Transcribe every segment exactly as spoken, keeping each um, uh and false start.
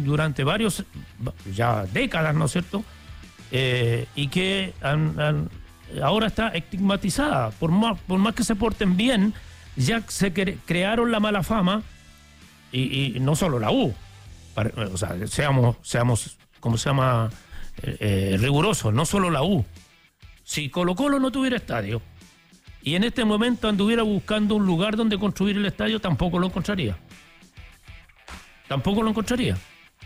durante varios, ya décadas, ¿no es cierto? Eh, y que han, han, ahora está estigmatizada. Por más, por más que se porten bien, ya se cre crearon la mala fama, y, y no solo la U, para, o sea, seamos, seamos ¿cómo se llama? Eh, eh, rigurosos, no solo la U. Si Colo-Colo no tuviera estadio y en este momento anduviera buscando un lugar donde construir el estadio, tampoco lo encontraría. Tampoco lo encontraría.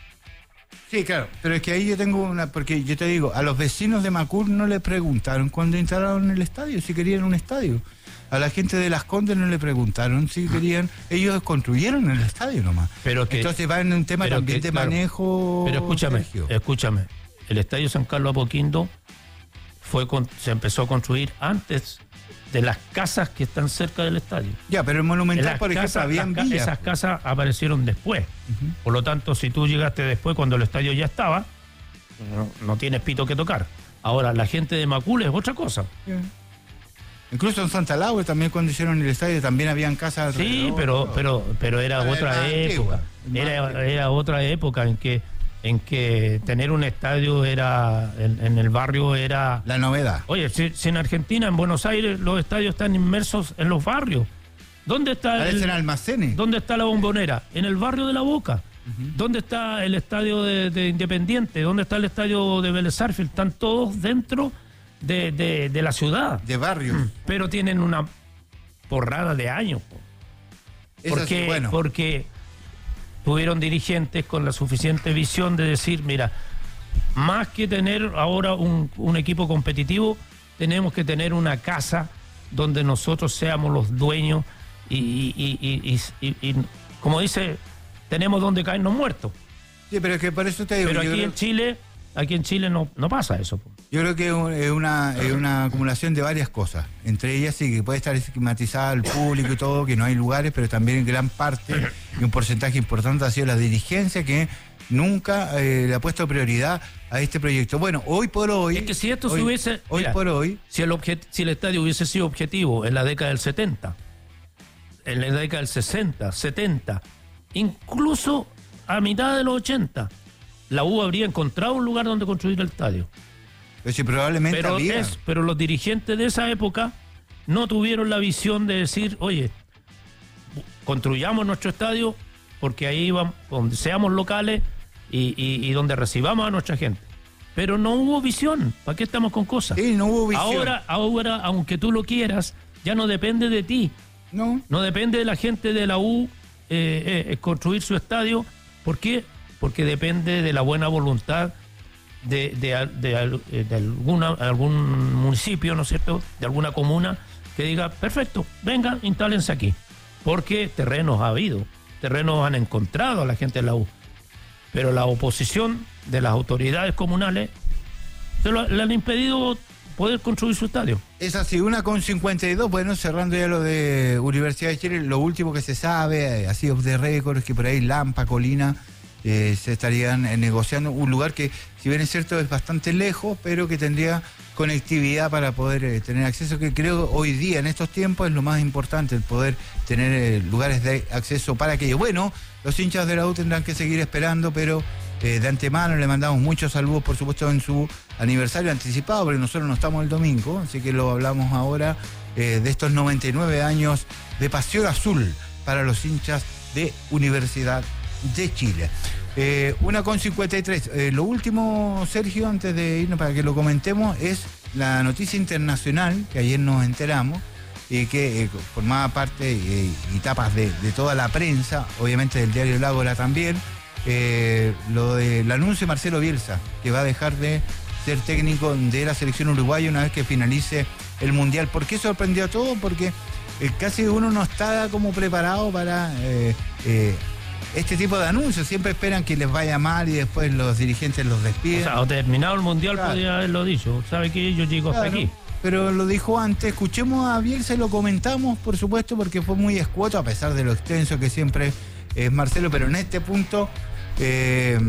Sí, claro, pero es que ahí yo tengo una, porque yo te digo, a los vecinos de Macul no le preguntaron cuando instalaron el estadio, si querían un estadio. A la gente de Las Condes no le preguntaron si querían, ellos construyeron el estadio nomás. Pero que, entonces va en un tema también que, de claro, manejo. Pero escúchame, Sergio. escúchame, el estadio San Carlos Apoquindo fue con, se empezó a construir antes de las casas que están cerca del estadio. Ya, pero el Monumental, por ejemplo, casas, habían las, villas. Esas casas aparecieron después. Uh-huh. Por lo tanto, si tú llegaste después, cuando el estadio ya estaba, no, no tienes pito que tocar. Ahora, la gente de Macul es otra cosa. Yeah. Incluso en Santa Laura también, cuando hicieron el estadio, también habían casas alrededor. Sí, pero, pero, pero era Era otra más época. antigua, Era, era otra época en que en que tener un estadio era en, en el barrio era la novedad. Oye, si, si en Argentina, en Buenos Aires, los estadios están inmersos en los barrios. ¿Dónde está el, Parecen almacenes? ¿Dónde está la Bombonera? En el barrio de La Boca. Uh-huh. ¿Dónde está el estadio de, de Independiente? ¿Dónde está el estadio de Vélez Sarsfield? Están todos dentro de, de, de la ciudad. De barrios. Pero tienen una porrada de años. Porque, sí, bueno. porque tuvieron dirigentes con la suficiente visión de decir, mira, más que tener ahora un, un equipo competitivo, tenemos que tener una casa donde nosotros seamos los dueños y, y, y, y, y, y como dice, tenemos donde caernos muertos. Sí, pero es que por eso te digo. Pero aquí creo... en Chile, aquí en Chile no, no pasa eso. Yo creo que es una, es una acumulación de varias cosas. Entre ellas sí que puede estar estigmatizada al público y todo, que no hay lugares, pero también en gran parte y un porcentaje importante ha sido la dirigencia que nunca eh, le ha puesto prioridad a este proyecto. Bueno, hoy por hoy... Es que si esto hoy, se hubiese... Hoy mira, por hoy... Si el, objet, si el estadio hubiese sido objetivo en la década del setenta, en la década del sesenta, setenta, incluso a mitad de los ochenta, la U habría encontrado un lugar donde construir el estadio. Pero si probablemente pero, había. es, pero los dirigentes de esa época no tuvieron la visión de decir, oye, construyamos nuestro estadio porque ahí vamos, donde seamos locales y, y, y donde recibamos a nuestra gente. Pero no hubo visión. ¿Para qué estamos con cosas? Sí, no hubo visión. Ahora, ahora, aunque tú lo quieras, ya no depende de ti. No. No depende de la gente de la U eh, eh, construir su estadio. ¿Por qué? Porque depende de la buena voluntad de, de, de, de, de alguna, algún municipio, ¿no es cierto?, de alguna comuna que diga, perfecto, vengan, instálense aquí. Porque terrenos ha habido, terrenos han encontrado a la gente de la U. Pero la oposición de las autoridades comunales se lo, le han impedido poder construir su estadio. Es así, una con cincuenta y dos, bueno, cerrando ya lo de Universidad de Chile, lo último que se sabe, así off the record, es que por ahí Lampa, Colina, eh, se estarían eh, negociando un lugar que, si bien es cierto, es bastante lejos, pero que tendría conectividad para poder eh, tener acceso, que creo hoy día, en estos tiempos, es lo más importante, el poder tener eh, lugares de acceso para aquello. Bueno, los hinchas de la U tendrán que seguir esperando, pero eh, de antemano le mandamos muchos saludos, por supuesto, en su aniversario anticipado, porque nosotros no estamos el domingo, así que lo hablamos ahora eh, de estos noventa y nueve años de pasión azul para los hinchas de Universidad de Chile. Eh, una con cincuenta y tres. Eh, lo último, Sergio, antes de irnos para que lo comentemos, es la noticia internacional que ayer nos enteramos y que eh, formaba parte eh, y tapas de, de toda la prensa, obviamente del diario El Ágora también, eh, lo del anuncio de Marcelo Bielsa, que va a dejar de ser técnico de la selección uruguaya una vez que finalice el Mundial. ¿Por qué sorprendió a todos? Porque eh, casi uno no está como preparado para eh, eh, este tipo de anuncios. Siempre esperan que les vaya mal y después los dirigentes los despiden. O sea, o terminado el Mundial, claro, podría haberlo dicho. ¿Sabe qué? Yo llego claro, hasta aquí. Pero lo dijo antes. Escuchemos a Bielsa y lo comentamos, por supuesto, porque fue muy escueto, a pesar de lo extenso que siempre es Marcelo, pero en este punto... Eh,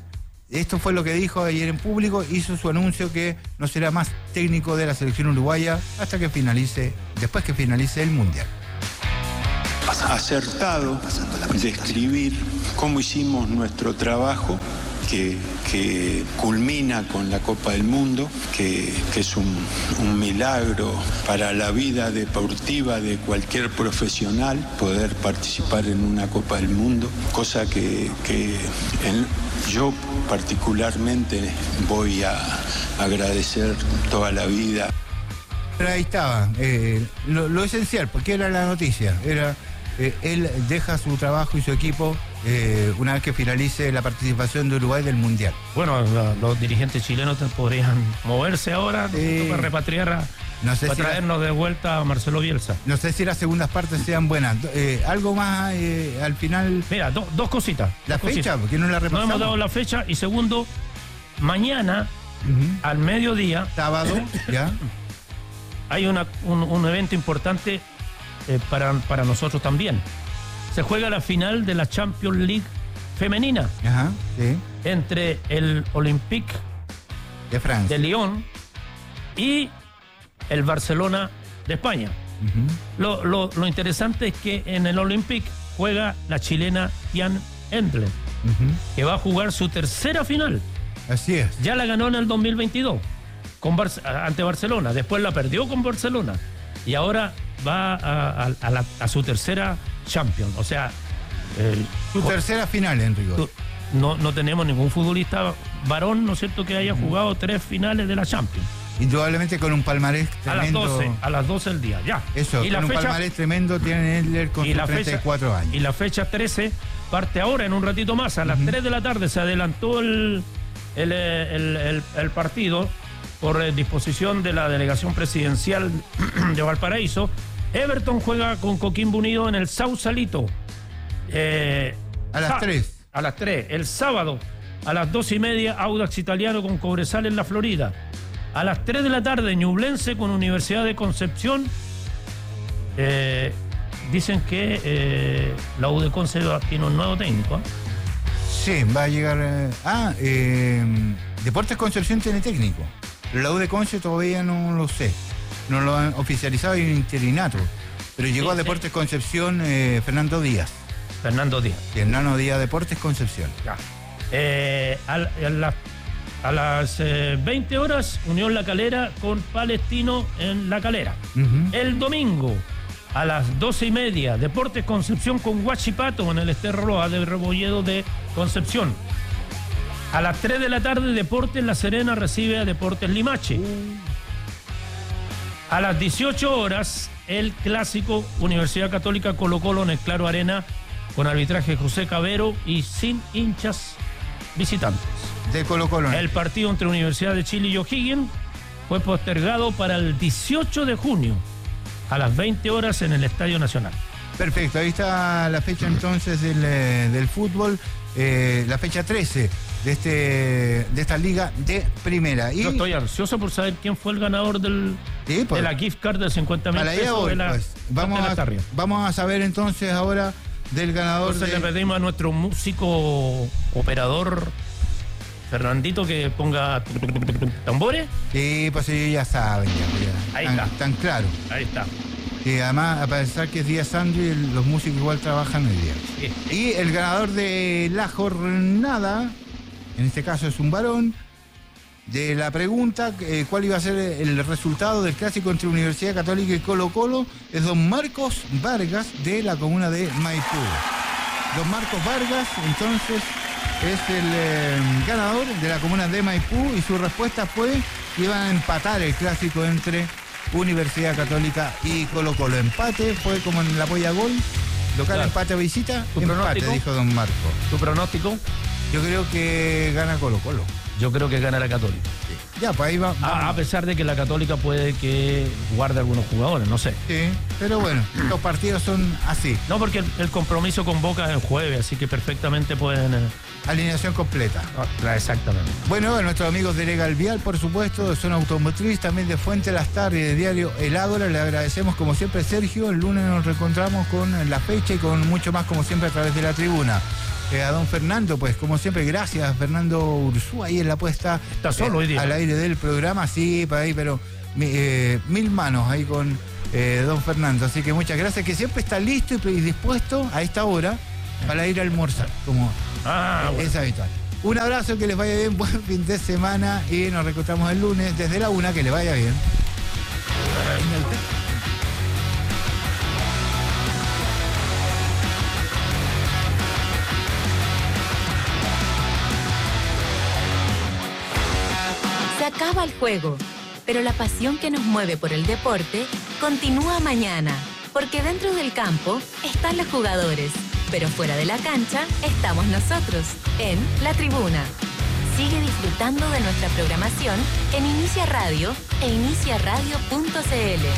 esto fue lo que dijo ayer en público, hizo su anuncio que no será más técnico de la selección uruguaya hasta que finalice, después que finalice el Mundial. Acertado de escribir cómo hicimos nuestro trabajo, que, que culmina con la Copa del Mundo, que, que es un, un milagro para la vida deportiva de cualquier profesional poder participar en una Copa del Mundo, cosa que, que en, yo particularmente voy a agradecer toda la vida. Pero ahí estaba, eh, lo, lo esencial, porque era la noticia, era eh, él deja su trabajo y su equipo eh, una vez que finalice la participación de Uruguay del Mundial. Bueno, la, los dirigentes chilenos podrían moverse ahora eh, para repatriar, a, no sé para si traernos la, de vuelta a Marcelo Bielsa. No sé si las segundas partes sean buenas. Eh, algo más eh, al final... Mira, do, dos cositas. ¿La dos fecha? Cositas. Porque no la repasamos. No hemos dado la fecha. Y segundo, mañana, uh-huh. al mediodía... Sábado, ya... Hay una, un, un evento importante eh, para, para nosotros también. Se juega la final de la Champions League femenina. Ajá, sí. Entre el Olympique de Francia, de Lyon y el Barcelona de España. Uh-huh. Lo, lo, lo interesante es que en el Olympique juega la chilena Tian Endler, uh-huh. que va a jugar su tercera final. Así es. Ya la ganó en el dos mil veintidós. Con Bar- ante Barcelona, después la perdió con Barcelona y ahora va a, a, a, la, a su tercera Champions, o sea... El, su tercera final, Enrico. No, no tenemos ningún futbolista varón, ¿no es cierto?, que haya jugado tres finales de la Champions. Indudablemente con un palmarés tremendo. A las doce, a las doce del día, ya. Eso, y con la un fecha, palmarés tremendo tiene él con sus treinta y cuatro años. Y la fecha trece parte ahora, en un ratito más, a las uh-huh. tres de la tarde se adelantó el, el, el, el, el partido por eh, disposición de la delegación presidencial de Valparaíso. Everton juega con Coquimbo Unido en el Sausalito. Eh, a las tres. A las tres. El sábado, a las dos y media, Audax Italiano con Cobresal en la Florida. A las tres de la tarde, Ñublense con Universidad de Concepción. Eh, dicen que eh, la U de Conce tiene un nuevo técnico. ¿eh? Sí, va a llegar... Eh, ah, eh, Deportes Concepción tiene técnico. La U de Conce todavía no lo sé. No lo han oficializado en interinato. Pero llegó sí, a Deportes sí. Concepción eh, Fernando Díaz. Fernando Díaz. Fernando Díaz, Deportes Concepción. Ya. Eh, a, a, la, a las eh, veinte horas, Unión La Calera con Palestino en La Calera. Uh-huh. El domingo, a las doce y media, Deportes Concepción con Huachipato en el Ester Roa de Rebolledo de Concepción. A las tres de la tarde, Deportes La Serena recibe a Deportes Limache. A las dieciocho horas, el clásico Universidad Católica Colo-Colo en el Claro Arena con arbitraje José Cabero y sin hinchas visitantes. De Colo-Colo. El partido entre Universidad de Chile y O'Higgins fue postergado para el dieciocho de junio a las veinte horas en el Estadio Nacional. Perfecto, ahí está la fecha entonces del, del fútbol, eh, la fecha trece. De este de esta liga de primera. Y yo estoy ansioso por saber quién fue el ganador del, sí, pues, de la gift card de cincuenta mil pesos hoy, de la, pues, vamos, de la a, vamos a saber entonces ahora del ganador. Entonces de... le pedimos a nuestro músico operador Fernandito que ponga tambores. Sí, pues ellos ya saben, ya, ya. Ahí tan, está. Tan claro. Ahí está. Y además, a pesar que es día Sandy, los músicos igual trabajan hoy día. Sí. Y el ganador de la jornada, en este caso es un varón, de la pregunta, eh, ¿cuál iba a ser el resultado del clásico entre Universidad Católica y Colo-Colo? Es don Marcos Vargas, de la comuna de Maipú. Don Marcos Vargas, entonces, es el eh, ganador de la comuna de Maipú, y su respuesta fue que iban a empatar el clásico entre Universidad Católica y Colo-Colo. Empate, fue como en la polla gol, local, claro. Empate a visita, empate, dijo don Marco. ¿Tu pronóstico? Yo creo que gana Colo-Colo. Yo creo que gana la Católica. Sí. Ya, pues ahí va. A, a pesar de que la Católica puede que guarde algunos jugadores, no sé. Sí, pero bueno, los partidos son así. No, porque el, el compromiso con Boca es el jueves, así que perfectamente pueden... Eh... Alineación completa. Ah, exactamente. Bueno, a nuestros amigos de Legal Vial, por supuesto, de Zona Automotriz, también de Fuente Las Tardes y de Diario El Ágora. Le agradecemos como siempre, Sergio. El lunes nos reencontramos con la fecha y con mucho más, como siempre, a través de la tribuna. Eh, a don Fernando, pues como siempre, gracias, Fernando Ursúa, ahí en la puesta. Está solo hoy día. Al aire del programa, sí, para ahí, pero eh, mil manos ahí con eh, don Fernando. Así que muchas gracias, que siempre está listo y dispuesto a esta hora para ir a almorzar, como Ah, bueno. es habitual. Un abrazo, que les vaya bien, buen fin de semana y nos reencontramos el lunes desde la una, que les vaya bien. Se acaba el juego, pero la pasión que nos mueve por el deporte continúa mañana, porque dentro del campo están los jugadores, pero fuera de la cancha estamos nosotros, en La Tribuna. Sigue disfrutando de nuestra programación en Inicia Radio e inicia radio punto c l.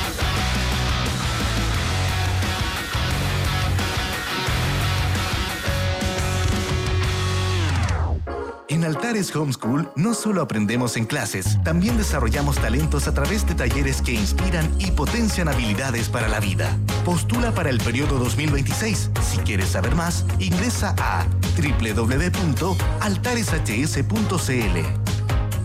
En Altares Homeschool no solo aprendemos en clases, también desarrollamos talentos a través de talleres que inspiran y potencian habilidades para la vida. Postula para el periodo dos mil veintiséis. Si quieres saber más, ingresa a doble u doble u doble u punto altares h s punto c l.